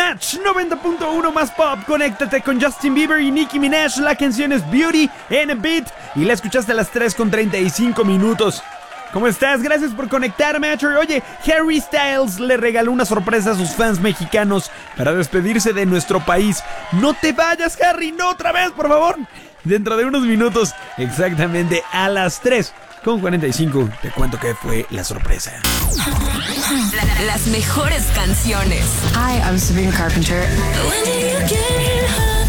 Match 90.1 más pop. Conéctate con Justin Bieber y Nicki Minaj. La canción es Beauty and a Beat y la escuchaste a las 3:35. ¿Cómo estás? Gracias por conectar, Matcher. Oye, Harry Styles le regaló una sorpresa a sus fans mexicanos para despedirse de nuestro país. No te vayas, Harry, no otra vez, por favor. Dentro de unos minutos, exactamente a las 3:45, te cuento qué fue la sorpresa. Las mejores canciones. Hi, I'm Sabrina Carpenter. When did you get home?